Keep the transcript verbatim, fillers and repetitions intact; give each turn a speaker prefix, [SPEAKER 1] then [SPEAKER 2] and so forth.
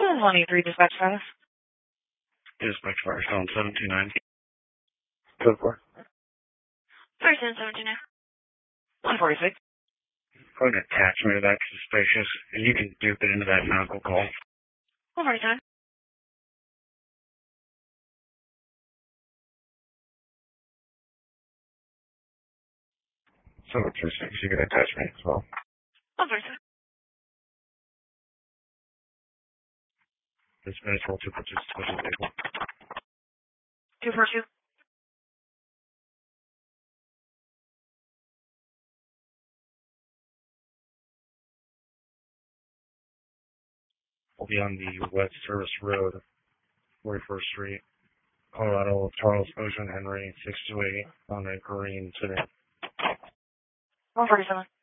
[SPEAKER 1] one eight three dispatch status.
[SPEAKER 2] Dispatch fire zone seven two nine. Code four.
[SPEAKER 1] Fire zone seven two nine. one forty-six.
[SPEAKER 2] Put an attachment of that suspicious, and you can dupe it into that medical call.
[SPEAKER 1] one forty-seven.
[SPEAKER 2] seven two six, you can attach me as well.
[SPEAKER 1] one forty-seven.
[SPEAKER 2] This minute's roll two purchase special vehicle.
[SPEAKER 1] two four two.
[SPEAKER 2] We'll be on the West Service Road, forty-first Street, Colorado, Charles Ocean Henry, six two eight, on a green sedan.
[SPEAKER 1] one forty-seven.